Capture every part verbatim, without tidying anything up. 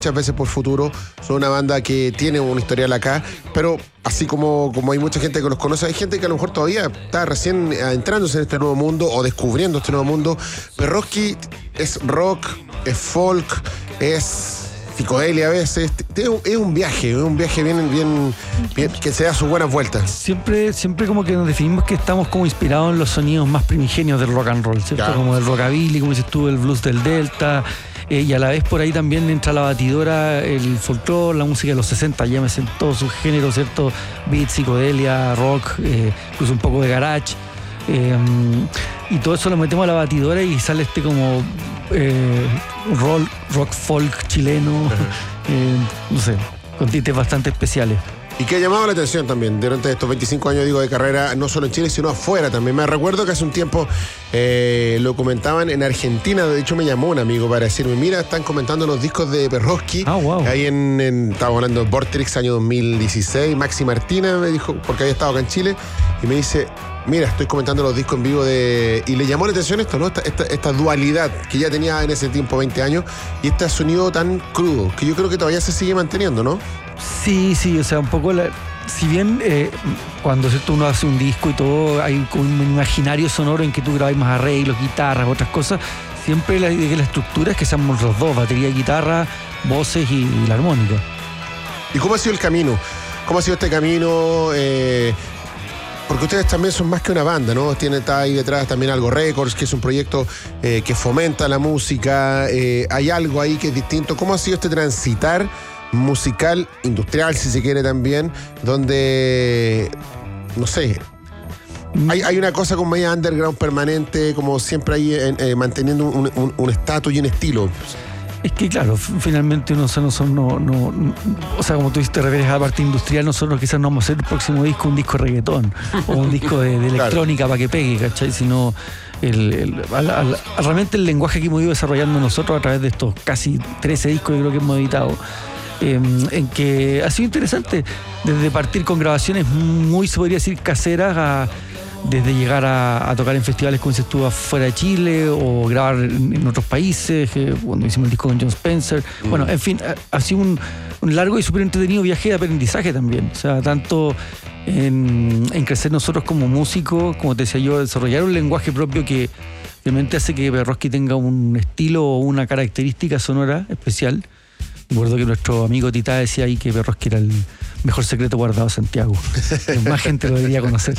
muchas veces por futuro. Son una banda que tiene un historial acá, pero así como, como hay mucha gente que los conoce, hay gente que a lo mejor todavía está recién adentrándose en este nuevo mundo o descubriendo este nuevo mundo. Perroski es rock, es folk, es psicodelia a veces. Es un viaje, es un viaje bien, bien, bien que se da sus buenas vueltas. Siempre, siempre como que nos definimos que estamos como inspirados en los sonidos más primigenios del rock and roll, ¿cierto? Claro. Como el rockabilly, como dices tú, el blues del Delta. Eh, y a la vez por ahí también entra la batidora, el folclore, la música de los sesenta, llámese en todos sus géneros, ¿cierto? Beat, psicodelia, rock, eh, incluso un poco de garage. Eh, y todo eso lo metemos a la batidora y sale este como eh, rock, rock folk chileno, uh-huh. eh, no sé, con tintes bastante especiales. Y que ha llamado la atención también durante estos veinticinco años, digo, de carrera, no solo en Chile, sino afuera también. Me recuerdo que hace un tiempo eh, lo comentaban en Argentina. De hecho, me llamó un amigo para decirme, mira, están comentando los discos de Perroski. Ah, wow. Ahí en, en estábamos hablando de Vortrix, año dos mil dieciséis. Maxi Martina me dijo, porque había estado acá en Chile, y me dice, mira, estoy comentando los discos en vivo de... Y le llamó la atención esto, ¿no? Esta, esta, esta dualidad que ya tenía en ese tiempo, veinte años, y este sonido tan crudo, que yo creo que todavía se sigue manteniendo, ¿no? Sí, sí, o sea, un poco la, si bien eh, cuando ¿cierto? Uno hace un disco y todo, hay un imaginario sonoro en que tú grabas más arreglos, guitarras, otras cosas, siempre la, la estructura es que seamos los dos, batería, guitarra, voces y, y la armónica. ¿Y cómo ha sido el camino? ¿Cómo ha sido este camino? Eh, porque ustedes también son más que una banda, ¿no? Tiene, está ahí detrás también Algo Records, que es un proyecto eh, que fomenta la música, eh, hay algo ahí que es distinto. ¿Cómo ha sido este transitar musical, industrial, si se quiere también, donde, no sé, hay, hay una cosa como media underground permanente, como siempre ahí eh, eh, manteniendo un estatus y un estilo? Es que claro, finalmente nosotros no, no, no, o sea, como tú dices, te refieres a la parte industrial, nosotros quizás no vamos a hacer el próximo disco un disco de reggaetón o un disco de, de electrónica, claro, para que pegue, ¿cachai? Sino el, el, al, al, realmente el lenguaje que hemos ido desarrollando nosotros a través de estos casi trece discos que creo que hemos editado. Eh, en que ha sido interesante desde partir con grabaciones muy, se podría decir, caseras, a, desde llegar a, a tocar en festivales como se estuvo afuera de Chile o grabar en, en otros países, eh, cuando hicimos el disco con John Spencer. Mm. Bueno, en fin, ha, ha sido un, un largo y súper entretenido viaje de aprendizaje también. O sea, tanto en, en crecer nosotros como músicos, como te decía yo, desarrollar un lenguaje propio que realmente hace que Perroski tenga un estilo o una característica sonora especial. Recuerdo que nuestro amigo Tita decía ahí que Perroski era el mejor secreto guardado de Santiago. Más gente lo debería conocer.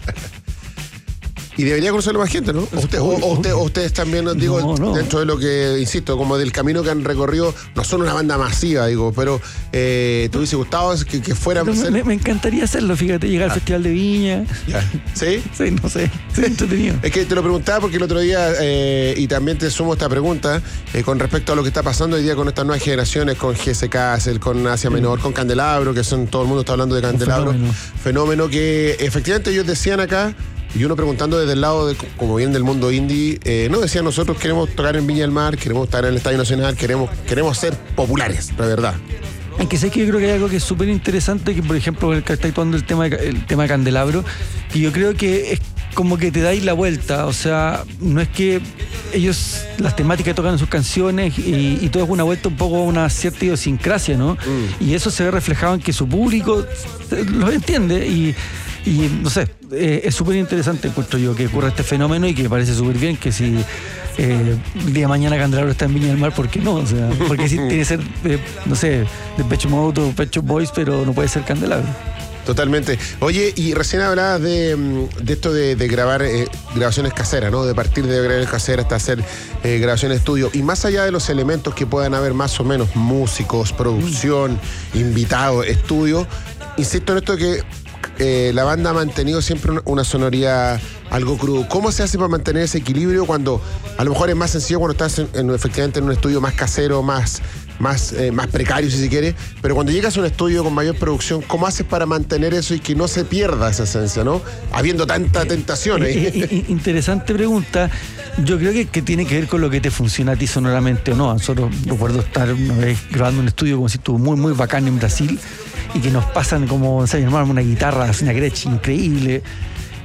Y debería conocerlo más gente, ¿no? O, usted, o, o, usted, o ustedes también, digo, no, no. dentro de lo que, insisto, como del camino que han recorrido, no son una banda masiva, digo, pero eh, ¿te hubiese gustado que, que fuera? Ser... Me, me encantaría hacerlo, fíjate, llegar ah. al Festival de Viña. Ya. ¿Sí? Sí, no sé, sí, entretenido. Es que te lo preguntaba porque el otro día, eh, y también te sumo esta pregunta, eh, con respecto a lo que está pasando hoy día con estas nuevas generaciones, con G S Castle, con Asia Menor, sí. con Candelabro, que son, todo el mundo está hablando de Candelabro. Fenómeno. fenómeno que efectivamente ellos decían acá, y uno preguntando desde el lado, de, como bien del mundo indie, eh, no decían nosotros queremos tocar en Viña del Mar, queremos estar en el Estadio Nacional, queremos, queremos ser populares, la verdad. Es que sé que yo creo que hay algo que es súper interesante, que por ejemplo el que está actuando el tema, de, el tema de Candelabro, que yo creo que es como que te dais la vuelta, o sea, no es que ellos, las temáticas que tocan en sus canciones y, y todo es una vuelta un poco a una cierta idiosincrasia, ¿no? Mm. Y eso se ve reflejado en que su público los entiende y Y no sé, eh, es súper interesante, encuentro yo, que ocurra este fenómeno y que me parece súper bien que si eh, el día de mañana Candelabro está en Viña del Mar, ¿por qué no? O sea, porque si tiene que ser, eh, no sé, de Pet Shop Mode o Pet Shop Boys, pero no puede ser Candelabro. Totalmente. Oye, y recién hablabas de, de esto de, de grabar eh, grabaciones caseras, ¿no? De partir de grabaciones caseras hasta hacer eh, grabaciones de estudio. Y más allá de los elementos que puedan haber más o menos, músicos, producción, mm. invitados, estudio, insisto en esto que Eh, la banda ha mantenido siempre una, una sonoridad algo crudo. ¿Cómo se hace para mantener ese equilibrio cuando a lo mejor es más sencillo cuando estás en, en, efectivamente en un estudio más casero, más, más, eh, más precario si se quiere, pero cuando llegas a un estudio con mayor producción, ¿cómo haces para mantener eso y que no se pierda esa esencia, ¿no? Habiendo tanta tentación ahí. Eh, eh, interesante pregunta. Yo creo que, que tiene que ver con lo que te funciona a ti sonoramente o no. Nosotros recuerdo estar una vez grabando un estudio como si estuvo muy, muy bacán en Brasil y que nos pasan como, no sé, una guitarra, una Gretsch increíble.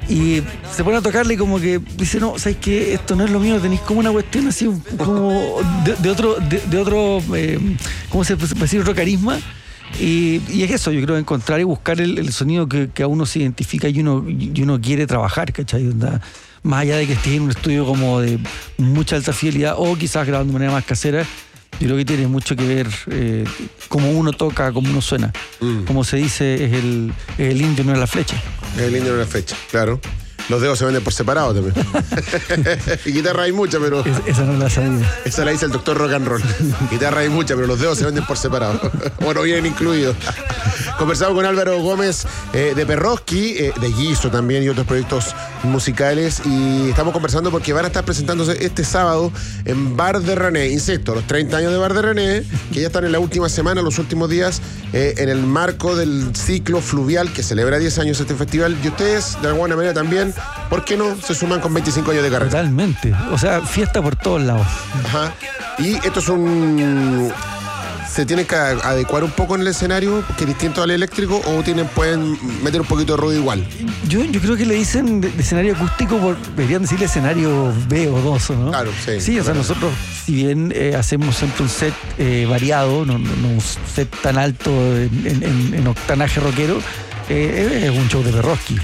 Y se pone a tocarle y como que dice, no, ¿sabes qué? Esto no es lo mío, tenéis como una cuestión así, como de, de otro, de, de otro eh, ¿cómo se puede decir? Otro carisma. Y, y es eso, yo creo, encontrar y buscar el, el sonido que, que a uno se identifica y uno, y uno quiere trabajar, ¿cachai? Onda, más allá de que estés en un estudio como de mucha alta fidelidad o quizás grabando de manera más casera, yo creo que tiene mucho que ver eh, cómo uno toca, cómo uno suena. Mm. Como se dice, es el, el indio, no es la flecha. Es el indio, no es la flecha, claro. Los dedos se venden por separado también. Y guitarra hay mucha, pero... Es, esa no la sabía. Esa la dice el doctor Rock and Roll. Guitarra hay mucha, pero los dedos se venden por separado. Bueno, vienen incluidos. Conversamos con Álvaro Gómez eh, de Perroski, eh, de Guiso también y otros proyectos musicales. Y estamos conversando porque van a estar presentándose este sábado en Bar de René. Insisto, los treinta años de Bar de René, que ya están en la última semana, los últimos días, eh, en el marco del ciclo fluvial que celebra diez años este festival. Y ustedes, de alguna manera también, ¿por qué no se suman con veinticinco años de carrera? Totalmente. O sea, fiesta por todos lados. Ajá. Y esto es un... ¿Se tiene que adecuar un poco en el escenario, que es distinto al eléctrico, o tienen, pueden meter un poquito de ruido igual? Yo, yo creo que le dicen de, de escenario acústico, por, deberían decirle escenario B o dos, ¿no? Claro, sí. Sí, o sea, nosotros, si bien eh, hacemos siempre un set eh, variado, no, no, no un set tan alto en, en, en octanaje rockero, eh, es un show de Perroski.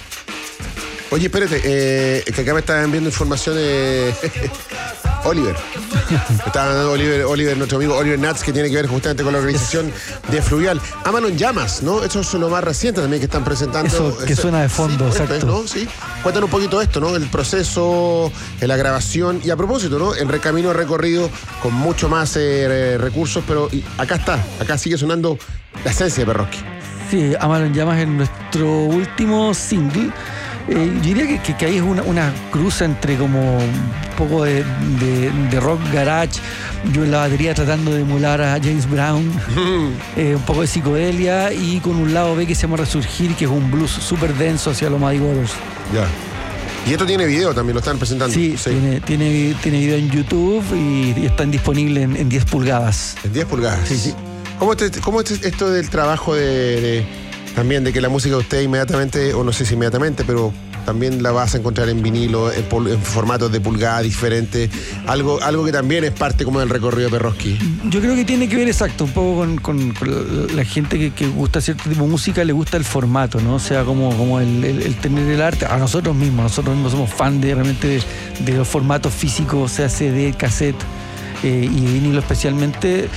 Oye, espérate, eh, que acá me estaban enviando información de Oliver. Me estaba dando Oliver, Oliver, nuestro amigo Oliver Nats, que tiene que ver justamente con la organización de Fluvial. Ámalo en Llamas, ¿no? Eso es lo más reciente también que están presentando. Eso que Eso, suena de fondo, sí, exacto. ¿no? Sí. Cuéntanos un poquito de esto, ¿no? El proceso, la grabación y a propósito, ¿no? El recamino recorrido con mucho más eh, recursos, pero acá está, acá sigue sonando la esencia de Perroski. Sí, Ámalo en Llamas es nuestro último single. Eh, yo diría que, que, que ahí es una, una cruza entre como un poco de, de, de rock garage, yo en la batería tratando de emular a James Brown, eh, un poco de psicodelia y con un lado B que se llama Resurgir, que es un blues súper denso hacia los Muddy Waters. Ya. Y esto tiene video también, lo están presentando. Sí, sí. Tiene, tiene, tiene video en YouTube y, y están disponibles en, en diez pulgadas. En diez pulgadas. Sí, sí. ¿Cómo, te, cómo es esto del trabajo de... de... También de que la música de usted inmediatamente, o no sé si inmediatamente, pero también la vas a encontrar en vinilo, en, pol, en formatos de pulgada diferentes, algo, algo que también es parte como del recorrido de Perroski? Yo creo que tiene que ver exacto, un poco con, con, con la gente que, que gusta cierto tipo de música, le gusta el formato, ¿no? O sea, como, como el, el, el tener el arte, a nosotros mismos, nosotros mismos somos fan de realmente de, de los formatos físicos, o sea, C D, cassette eh, y vinilo especialmente.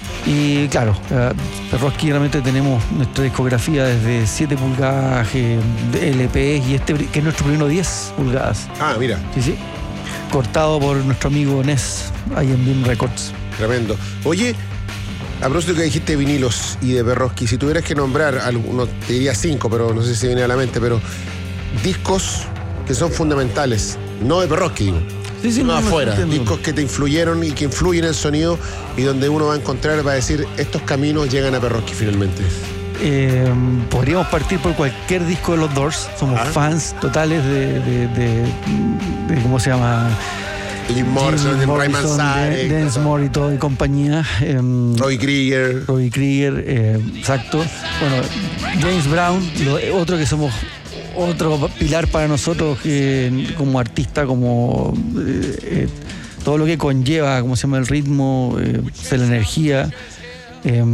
Y claro, Perroski realmente tenemos nuestra discografía desde siete pulgadas, eh, de L P y este que es nuestro primero diez pulgadas. Ah, mira. Sí, sí. Cortado por nuestro amigo Ness, ahí en Beam Records. Tremendo. Oye, a propósito que dijiste vinilos y de Perroski, si tuvieras que nombrar algunos, te diría cinco, pero no sé si viene a la mente, pero discos que son fundamentales, no de Perroski, digo. Sí, sí, no no, afuera, no discos que te influyeron y que influyen en el sonido y donde uno va a encontrar, va a decir, estos caminos llegan a Perroski finalmente. Eh, podríamos partir por cualquier disco de los Doors, somos ah. fans totales de, de, de, de, ¿cómo se llama? Jim Morrison, Jim Morrison de, Dance More y todo y compañía. Eh, Roy Krieger. Roy Krieger, eh, exacto. Bueno, James Brown, lo, otro que somos... Otro pilar para nosotros eh, como artista, como eh, eh, todo lo que conlleva, como se llama el ritmo, eh, la energía. Eh,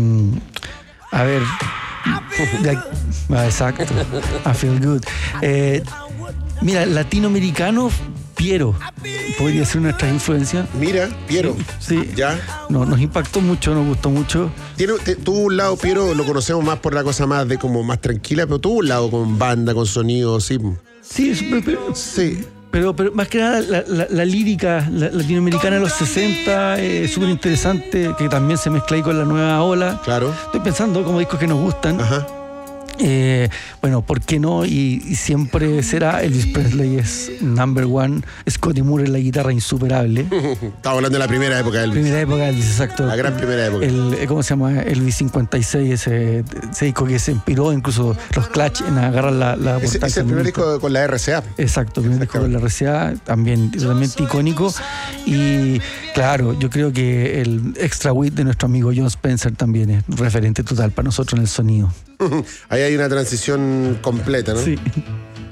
a ver, ah, exacto, I feel good. Eh, mira, latinoamericano, Piero podría ser nuestra influencia. Mira, Piero. Sí. sí. Ya. No, nos impactó mucho, nos gustó mucho. Tiene, te, tuvo un lado, Piero, lo conocemos más por la cosa más de como más tranquila, pero tuvo un lado con banda, con sonido, sí. Sí, pero, pero, sí. Pero, pero más que nada la, la, la lírica la, latinoamericana de los sesenta es eh, súper interesante, que también se mezcla ahí con la nueva ola. Claro. Estoy pensando como discos que nos gustan. Ajá. Eh, bueno, ¿por qué no? Y, y siempre será Elvis Presley es number one, Scotty Moore es la guitarra insuperable. Estaba hablando de la primera época de Elvis. Primera época de Elvis, exacto. La gran primera época. El, ¿Cómo se llama? Elvis cincuenta y seis, ese, ese disco que se inspiró incluso los Clash en agarrar la, la Ese es el primer disco con la R C A. Exacto, el primer disco con la R C A, también totalmente icónico. Y claro, yo creo que el Extra Wit de nuestro amigo Jon Spencer también es referente total para nosotros en el sonido. Ahí hay una transición completa, ¿no? Sí.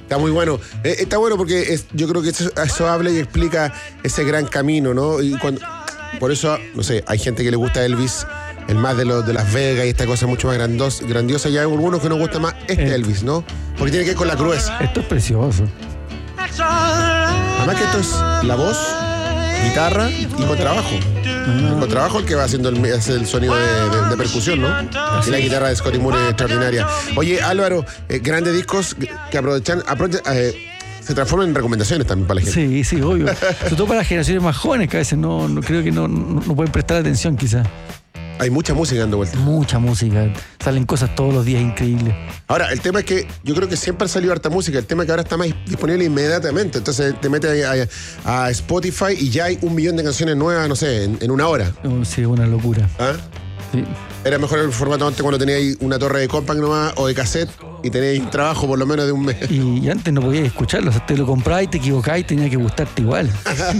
Está muy bueno. Eh, está bueno porque es, yo creo que eso, eso habla y explica ese gran camino, ¿no? Y cuando, por eso, no sé, hay gente que le gusta Elvis, el más de los de Las Vegas y esta cosa mucho más grandos, grandiosa. Y hay algunos que nos gusta más este eh. Elvis, ¿no? Porque tiene que ver con la crudeza. Esto es precioso. Además que esto es la voz, guitarra y contrabajo. El contrabajo el que va haciendo el, es el sonido de, de, de percusión, ¿no? Y la guitarra de Scotty Moore es extraordinaria. Oye, Álvaro, eh, grandes discos que aprovechan, aprovechan eh, se transforman en recomendaciones también para la gente. Sí, sí, obvio. Sobre todo para las generaciones más jóvenes que a veces no, no creo que no, no, no pueden prestar atención quizás. Hay mucha música dando vuelta. Mucha música. Salen cosas todos los días increíbles. Ahora, el tema es que yo creo que siempre ha salido harta música. El tema es que ahora está más disponible inmediatamente. Entonces te metes a, a, a Spotify y ya hay un millón de canciones nuevas, no sé, en, en una hora. Oh, sí, una locura. ¿Ah? Sí. Era mejor el formato antes cuando teníais una torre de compact nomás o de cassette y teníais un trabajo por lo menos de un mes. Y, y antes no podías escucharlo, o sea, te lo comprabas y te equivocabas y tenía que gustarte igual.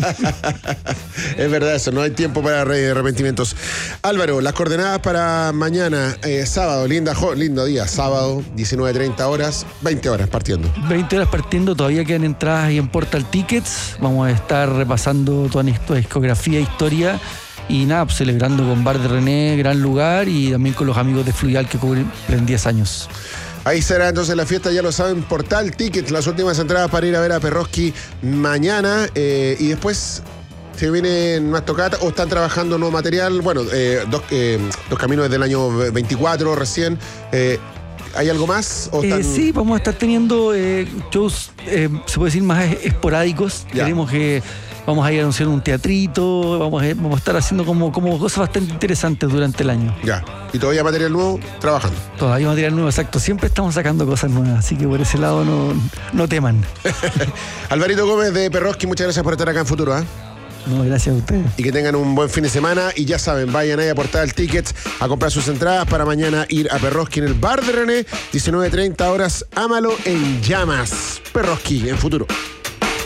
Es verdad eso, no hay tiempo para arrepentimientos. Álvaro, las coordenadas para mañana, eh, sábado, linda, jo, lindo día, sábado, diecinueve treinta horas, veinte horas partiendo. veinte horas partiendo, todavía quedan entradas ahí en Portal Tickets. Vamos a estar repasando toda nuestra discografía, historia. Y nada, pues, celebrando con Bar de René, gran lugar, y también con los amigos de Fluvial que cumplen diez años. Ahí será entonces la fiesta, ya lo saben, Portal Tickets, las últimas entradas para ir a ver a Perroski mañana. Eh, y después se vienen más tocatas o están trabajando nuevo material. Bueno, eh, dos, eh, dos caminos desde el año veinticuatro recién. Eh, ¿Hay algo más? ¿O están... eh, sí, vamos a estar teniendo eh, shows, eh, se puede decir, más esporádicos. Ya. Queremos que... Vamos a ir a anunciar un teatrito, vamos a, vamos a estar haciendo como, como cosas bastante interesantes durante el año. Ya. ¿Y todavía material nuevo? Trabajando. Todavía material nuevo, exacto. Siempre estamos sacando cosas nuevas, así que por ese lado no, no teman. Alvarito Gómez de Perroski, muchas gracias por estar acá en Futuro, ¿eh? No, gracias a ustedes. Y que tengan un buen fin de semana. Y ya saben, vayan ahí a Portal Tickets a comprar sus entradas para mañana ir a Perroski en el Bar de René, diecinueve treinta horas. Ámalo en llamas. Perroski en Futuro.